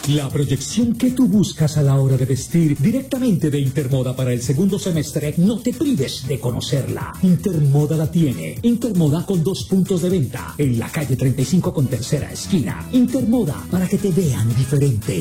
La proyección que tú buscas a la hora de vestir directamente de Intermoda para el segundo semestre, no te prives de conocerla. Intermoda la tiene. Intermoda con 2 puntos de venta en la calle 35 con tercera esquina. Intermoda para que te vean diferente.